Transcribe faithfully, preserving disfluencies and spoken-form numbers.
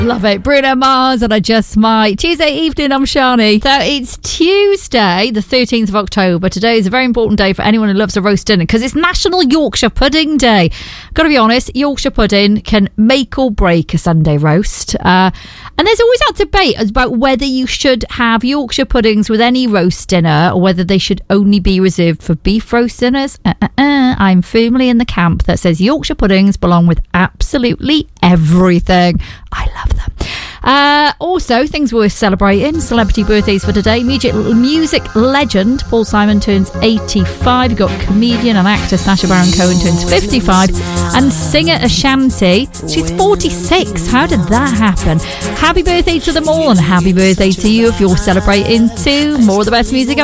Love it. Bruno Mars and I Just Might. Tuesday evening, I'm Shani. So it's Tuesday, the thirteenth of October. Today is a very important day for anyone who loves a roast dinner because it's National Yorkshire Pudding Day. Got to be honest, Yorkshire pudding can make or break a Sunday roast. Uh, and there's always that debate about whether you should have Yorkshire puddings with any roast dinner or whether they should only be reserved for beef roast dinners. Uh-uh-uh. I'm firmly in the camp that says Yorkshire puddings belong with absolutely everything. I love them. Uh, also, things worth celebrating. Celebrity birthdays for today. Music, music legend Paul Simon turns eighty-five. You've got comedian and actor Sacha Baron Cohen turns fifty-five. And singer Ashanti, she's forty-six. How did that happen? Happy birthday to them all and happy birthday to you if you're celebrating too. More of the best music up